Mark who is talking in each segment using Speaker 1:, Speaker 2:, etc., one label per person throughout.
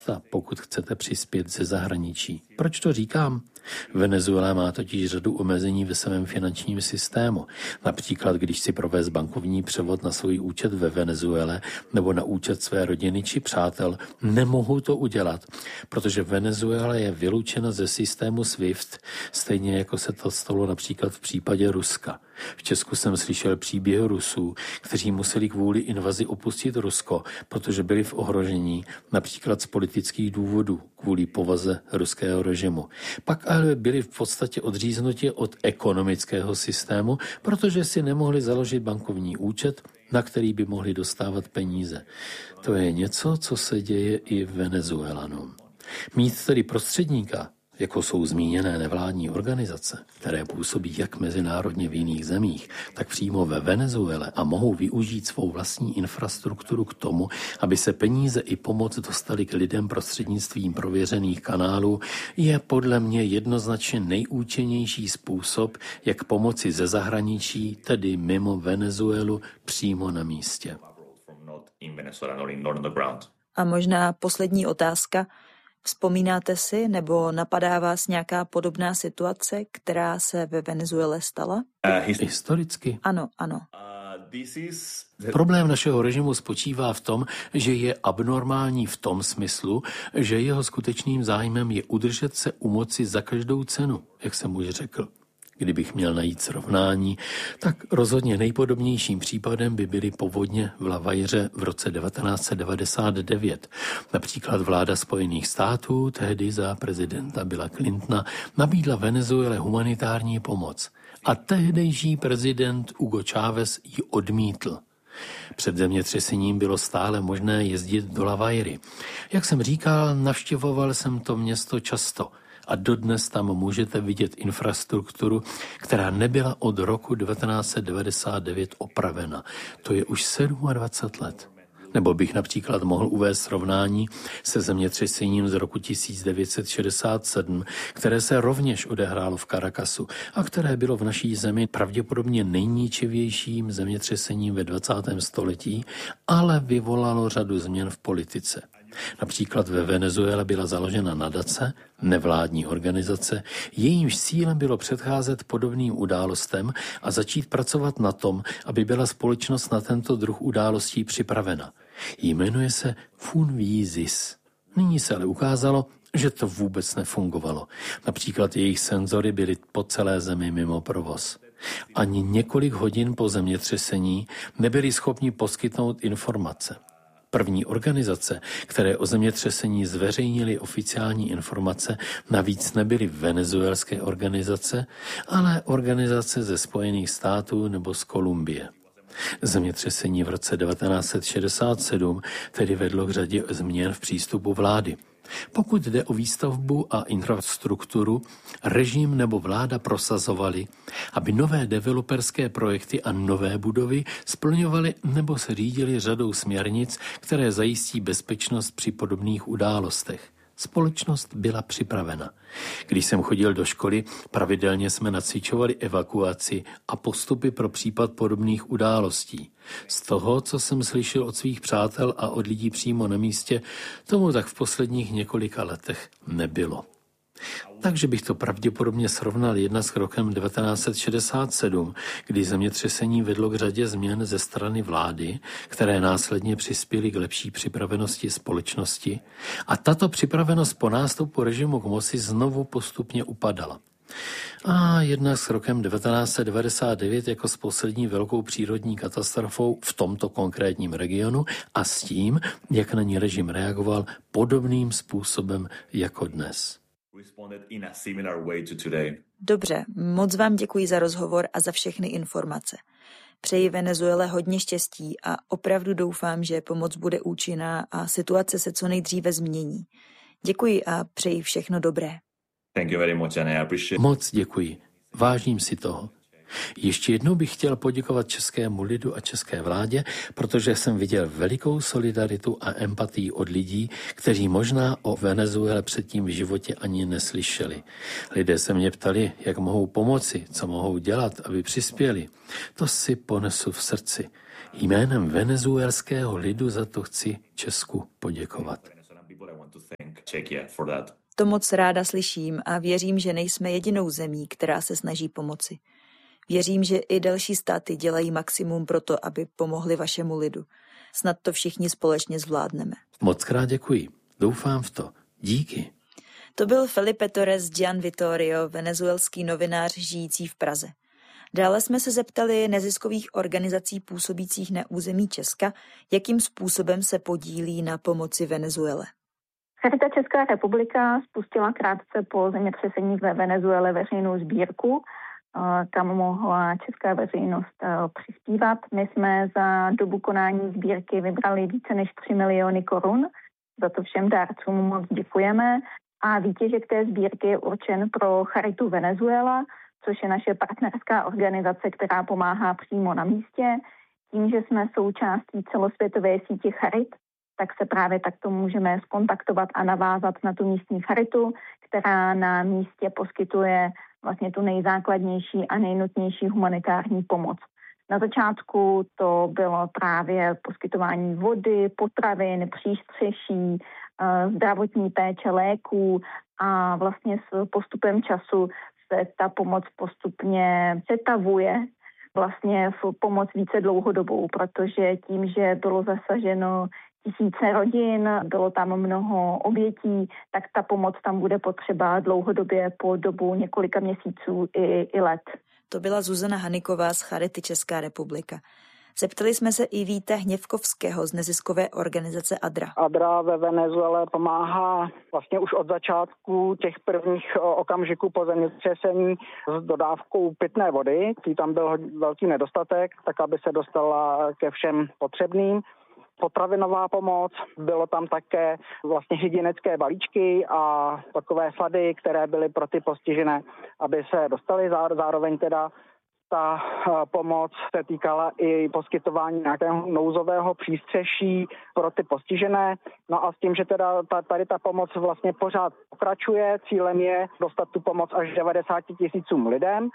Speaker 1: cesta, pokud chcete přispět ze zahraničí. Proč to říkám? Venezuela má totiž řadu omezení ve svém finančním systému. Například, když si provést bankovní převod na svůj účet ve Venezuele nebo na účet své rodiny či přátel, nemohu to udělat, protože Venezuela je vyloučena ze systému SWIFT, stejně jako se to stalo například v případě Ruska. V Česku jsem slyšel příběh Rusů, kteří museli kvůli invazi opustit Rusko, protože byli v ohrožení, například z politických důvodů, kvůli povaze ruského režimu. Pak ale byli v podstatě odříznuti od ekonomického systému, protože si nemohli založit bankovní účet, na který by mohli dostávat peníze. To je něco, co se děje i Venezuelanům. Mít tedy prostředníka, jako jsou zmíněné nevládní organizace, které působí jak mezinárodně v jiných zemích, tak přímo ve Venezuele a mohou využít svou vlastní infrastrukturu k tomu, aby se peníze i pomoc dostaly k lidem prostřednictvím prověřených kanálů, je podle mě jednoznačně nejúčinnější způsob, jak pomoci ze zahraničí, tedy mimo Venezuelu, přímo na místě.
Speaker 2: A možná poslední otázka. Vzpomínáte si nebo napadá vás nějaká podobná situace, která se ve Venezuele stala?
Speaker 1: Historicky?
Speaker 2: Ano.
Speaker 1: Problém našeho režimu spočívá v tom, že je abnormální v tom smyslu, že jeho skutečným zájmem je udržet se u moci za každou cenu, jak jsem už řekl. Kdybych měl najít srovnání, tak rozhodně nejpodobnějším případem by byly povodně v Lavajře v roce 1999. Například vláda Spojených států, tehdy za prezidenta Billa Clintona, nabídla Venezuele humanitární pomoc. A tehdejší prezident Hugo Chávez ji odmítl. Před zemětřesením bylo stále možné jezdit do Lavajry. Jak jsem říkal, navštěvoval jsem to město často. A dodnes tam můžete vidět infrastrukturu, která nebyla od roku 1999 opravena. To je už 27 let. Nebo bych například mohl uvést srovnání se zemětřesením z roku 1967, které se rovněž odehrálo v Caracasu a které bylo v naší zemi pravděpodobně nejničivějším zemětřesením ve 20. století, ale vyvolalo řadu změn v politice. Například ve Venezuele byla založena nadace, nevládní organizace, jejímž cílem bylo předcházet podobným událostem a začít pracovat na tom, aby byla společnost na tento druh událostí připravena. Jmenuje se Funvizis. Nyní se ale ukázalo, že to vůbec nefungovalo. Například jejich senzory byly po celé zemi mimo provoz. Ani několik hodin po zemětřesení nebyli schopni poskytnout informace. První organizace, které o zemětřesení zveřejnily oficiální informace, navíc nebyly venezuelské organizace, ale organizace ze Spojených států nebo z Kolumbie. Zemětřesení v roce 1967 tedy vedlo k řadě změn v přístupu vlády. Pokud jde o výstavbu a infrastrukturu, režim nebo vláda prosazovali, aby nové developerské projekty a nové budovy splňovaly nebo se řídily řadou směrnic, které zajistí bezpečnost při podobných událostech. Společnost byla připravena. Když jsem chodil do školy, pravidelně jsme nacvičovali evakuaci a postupy pro případ podobných událostí. Z toho, co jsem slyšel od svých přátel a od lidí přímo na místě, tomu tak v posledních několika letech nebylo. Takže bych to pravděpodobně srovnal jednak s rokem 1967, kdy zemětřesení vedlo k řadě změn ze strany vlády, které následně přispěly k lepší připravenosti společnosti, a tato připravenost po nástupu režimu k moci znovu postupně upadala. A jednak s rokem 1999 jako s poslední velkou přírodní katastrofou v tomto konkrétním regionu a s tím, jak na ní režim reagoval podobným způsobem jako dnes.
Speaker 2: Dobře, moc vám děkuji za rozhovor a za všechny informace. Přeji Venezuele hodně štěstí a opravdu doufám, že pomoc bude účinná a situace se co nejdříve změní. Děkuji a přeji všechno dobré.
Speaker 1: Moc děkuji. Vážím si toho. Ještě jednou bych chtěl poděkovat českému lidu a české vládě, protože jsem viděl velikou solidaritu a empatii od lidí, kteří možná o Venezuele předtím v životě ani neslyšeli. Lidé se mě ptali, jak mohou pomoci, co mohou dělat, aby přispěli. To si ponesu v srdci. Jménem venezuelského lidu za to chci Česku poděkovat.
Speaker 2: To moc ráda slyším a věřím, že nejsme jedinou zemí, která se snaží pomoci. Věřím, že i další státy dělají maximum pro to, aby pomohli vašemu lidu. Snad to všichni společně zvládneme.
Speaker 1: Mockrát děkuji. Doufám v to. Díky.
Speaker 2: To byl Felipe Torres Gian Vittorio, venezuelský novinář žijící v Praze. Dále jsme se zeptali neziskových organizací působících na území Česka, jakým způsobem se podílí na pomoci Venezuele.
Speaker 3: Charita Česká republika spustila krátce po zemětřesení ve Venezuele veřejnou sbírku, kam mohla česká veřejnost přispívat. My jsme za dobu konání sbírky vybrali více než 3 miliony korun. Za to všem dárcům moc děkujeme. A výtěžek té sbírky je určen pro Charitu Venezuela, což je naše partnerská organizace, která pomáhá přímo na místě. Tím, že jsme součástí celosvětové sítě charit, tak se právě takto můžeme zkontaktovat a navázat na tu místní charitu, která na místě poskytuje vlastně tu nejzákladnější a nejnutnější humanitární pomoc. Na začátku to bylo právě poskytování vody, potravin, přístřeší, zdravotní péče, léků a vlastně s postupem času se ta pomoc postupně přetavuje vlastně v pomoc více dlouhodobou, protože tím, že bylo zasaženo tisíce rodin, bylo tam mnoho obětí, tak ta pomoc tam bude potřeba dlouhodobě po dobu několika měsíců i let.
Speaker 2: To byla Zuzana Haniková z Charity Česká republika. Zeptali jsme se i Víta Hněvkovského z neziskové organizace ADRA.
Speaker 4: ADRA ve Venezuele pomáhá vlastně už od začátku těch prvních okamžiků po zemětřesení s dodávkou pitné vody. Tam byl velký nedostatek, tak aby se dostala ke všem potřebným. Potravinová pomoc, bylo tam také vlastně hygienické balíčky a takové sady, které byly pro ty postižené, aby se dostaly. Zároveň teda ta pomoc se týkala i poskytování nějakého nouzového přístřeší pro ty postižené. No a s tím, že teda tady ta pomoc vlastně pořád pokračuje, cílem je dostat tu pomoc až 90 000 lidem.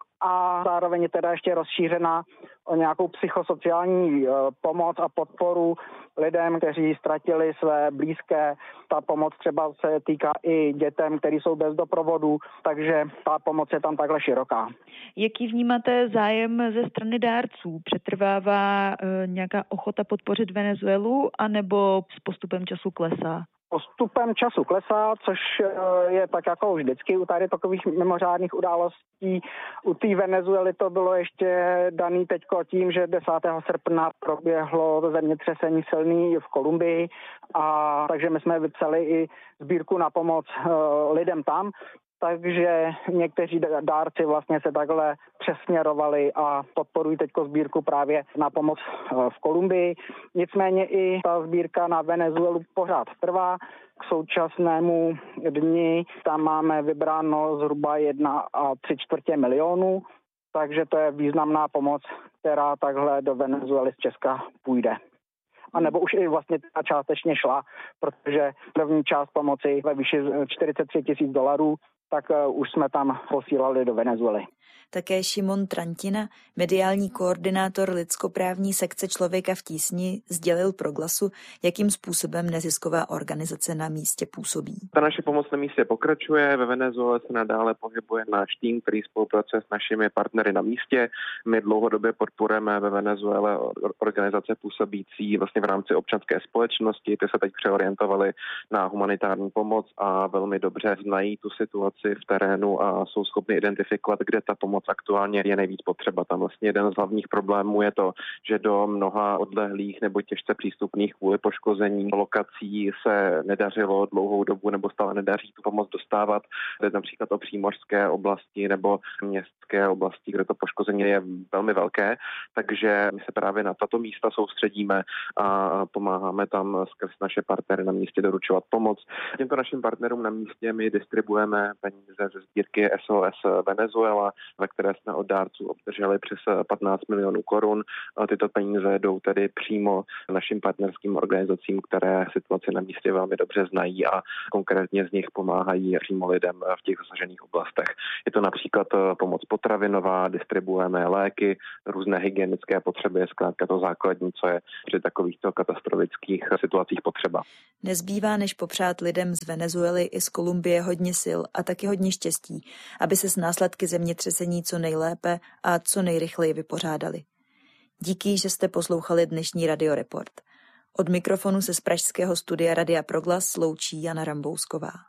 Speaker 4: A zároveň je teda ještě rozšířena o nějakou psychosociální pomoc a podporu lidem, kteří ztratili své blízké. Ta pomoc třeba se týká i dětem, kteří jsou bez doprovodu, takže ta pomoc je tam takhle široká.
Speaker 2: Jaký vnímáte zájem ze strany dárců? Přetrvává nějaká ochota podpořit Venezuelu, anebo s postupem času klesá?
Speaker 4: Postupem času klesá, což je tak jako vždycky u tady takových mimořádných událostí. U té Venezuely to bylo ještě daný teďko tím, že 10. srpna proběhlo zemětřesení silný v Kolumbii, a takže my jsme vypsali i sbírku na pomoc lidem tam. Takže někteří dárci vlastně se takhle přesměrovali a podporují teďko sbírku právě na pomoc v Kolumbii. Nicméně i ta sbírka na Venezuelu pořád trvá. K současnému dni tam máme vybráno zhruba 1,75 milionu, takže to je významná pomoc, která takhle do Venezuely z Česka půjde. A nebo už i vlastně ta částečně šla, protože první část pomoci ve výši $43 000, tak už jsme tam posílali do Venezuely.
Speaker 2: Také Šimon Trantina, mediální koordinátor lidskoprávní sekce Člověka v tísni, sdělil Proglasu, jakým způsobem nezisková organizace na místě působí.
Speaker 5: Ta naše pomoc na místě pokračuje. Ve Venezuele se nadále pohybuje náš tým, který spolupracuje s našimi partnery na místě. My dlouhodobě podporujeme ve Venezuele organizace působící vlastně v rámci občanské společnosti. Ty se teď přeorientovaly na humanitární pomoc a velmi dobře znají tu situaci v terénu a jsou schopni identifikovat, kde ta pomoc aktuálně je nejvíc potřeba. Tam vlastně jeden z hlavních problémů je to, že do mnoha odlehlých nebo těžce přístupných kvůli poškození lokací se nedařilo dlouhou dobu nebo stále nedaří tu pomoc dostávat. Jde například o přímořské oblasti nebo městské oblasti, kde to poškození je velmi velké, takže my se právě na tato místa soustředíme a pomáháme tam skrz naše partnery na místě doručovat pomoc. Těmto našim partnerům na místě my distribuujeme peníze ze sbírky SOS Venezuela, ve které jsme od dárců obdrželi přes 15 milionů korun. Tyto peníze jdou tedy přímo našim partnerským organizacím, které situaci na místě velmi dobře znají a konkrétně z nich pomáhají přímo lidem v těch zasažených oblastech. Je to například pomoc potravinová, distribuujeme léky, různé hygienické potřeby, je zkrátka to základní, co je při takovýchto katastrofických situacích potřeba.
Speaker 2: Nezbývá než popřát lidem z Venezuely i z Kolumbie hodně sil a taky hodně štěstí, aby se s následky zemětřesení co nejlépe a co nejrychleji vypořádali. Díky, že jste poslouchali dnešní Radioreport. Od mikrofonu se z pražského studia Radia Proglas loučí Jana Rambousková.